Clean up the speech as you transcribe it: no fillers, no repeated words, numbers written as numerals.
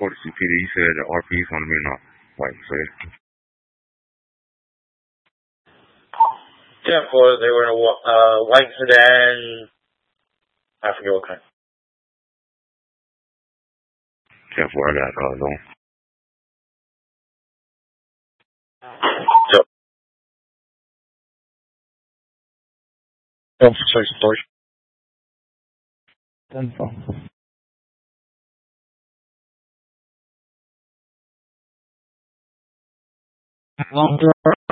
reported CPD. He said the RPs on the men are white. So 10-4, they were in a white sedan. I forget what kind. 10-4, I got zone. Yep. Yep, 6-3. 10-4. Long